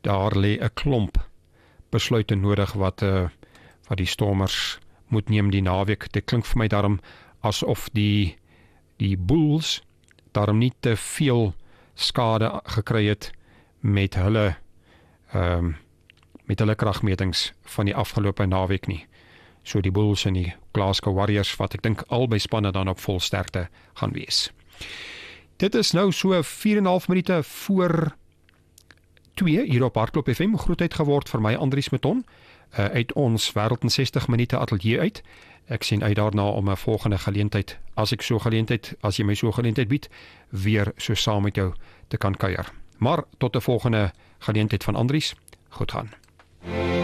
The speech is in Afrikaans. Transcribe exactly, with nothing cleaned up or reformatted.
daar lê 'n klomp besluite nodig wat, uh, wat die Stormers moet neem die naweek. Dit klink vir my daarom asof die, die Bulls daarom nie te veel skade gekry het met hulle um, met hulle kragmetings van die afgelope naweek nie. So die Bulls en die Glasgow Warriors, wat ek dink albei spanne dan op vol sterkte gaan wees. Dit is nou so vier en 'n half minute voor twee hier op Hardloop F M, groetheid geword vir my Andries Meton, uh, uit ons wêreld in sestig minute ateljee uit. Ek sien uit daarna om 'n volgende geleentheid, as ek so geleentheid, as jy my so geleentheid bied, weer so saam met jou te kan kuier. Maar tot 'n volgende geleentheid van Andries, goed gaan.